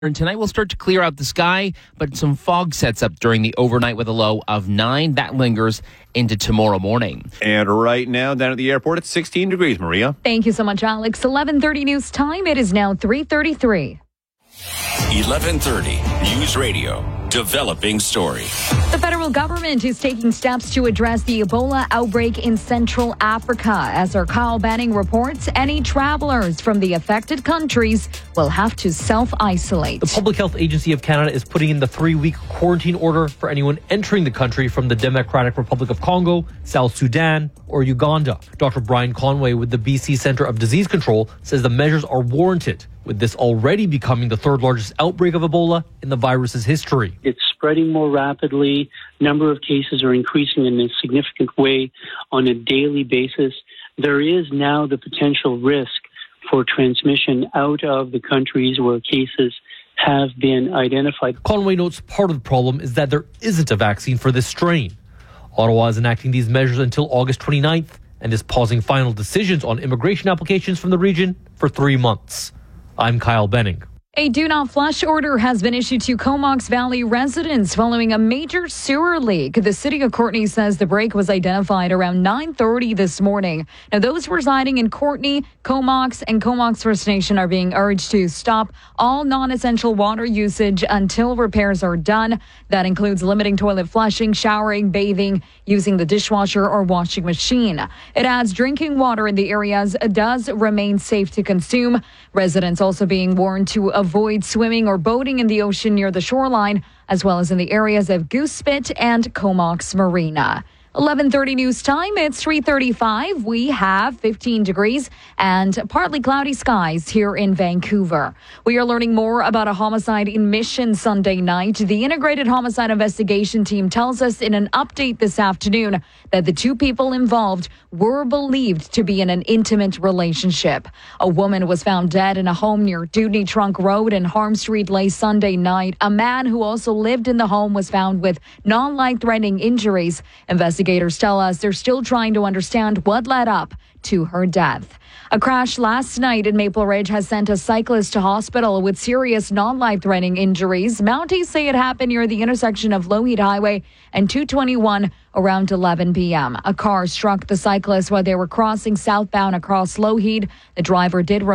And tonight we'll start to clear out the sky, but some fog sets up during the overnight with a low of 9. That lingers into tomorrow morning. And right now, down at the airport, it's 16 degrees, Maria. Thank you so much, Alex. 11:30 news time. It is now 3:33. 11:30 News Radio. Developing story. The federal government is taking steps to address the Ebola outbreak in Central Africa. As our Kyle Benning reports, any travelers from the affected countries will have to self-isolate. The Public Health Agency of Canada is putting in the 3-week quarantine order for anyone entering the country from the Democratic Republic of Congo, South Sudan, or Uganda. Dr. Brian Conway with the BC Centre of Disease Control says the measures are warranted, with this already becoming the third largest outbreak of Ebola in the virus's history. It's spreading more rapidly. Number of cases are increasing in a significant way on a daily basis. There is now the potential risk for transmission out of the countries where cases have been identified. Conway notes part of the problem is that there isn't a vaccine for this strain. Ottawa is enacting these measures until August 29th and is pausing final decisions on immigration applications from the region for 3 months. I'm Kyle Benning. A do not flush order has been issued to Comox Valley residents following a major sewer leak. The city of Courtenay says the break was identified around 9:30 this morning. Now, those residing in Courtenay, Comox, and Comox First Nation are being urged to stop all non-essential water usage until repairs are done. That includes limiting toilet flushing, showering, bathing, using the dishwasher or washing machine. It adds drinking water in the areas does remain safe to consume. Residents also being warned to avoid swimming or boating in the ocean near the shoreline, as well as in the areas of Goose Spit and Comox Marina. 11:30 news time. It's 3:35. We have 15 degrees and partly cloudy skies here in Vancouver. We are learning more about a homicide in Mission Sunday night. The Integrated Homicide Investigation Team tells us in an update this afternoon that the 2 people involved were believed to be in an intimate relationship. A woman was found dead in a home near Dewdney Trunk Road and Harm Street late Sunday night. A man who also lived in the home was found with non-life-threatening injuries. Investigators tell us they're still trying to understand what led up to her death. A crash last night in Maple Ridge has sent a cyclist to hospital with serious non-life-threatening injuries. Mounties say it happened near the intersection of Lougheed Highway and 221 around 11 p.m. A car struck the cyclist while they were crossing southbound across Lougheed. The driver did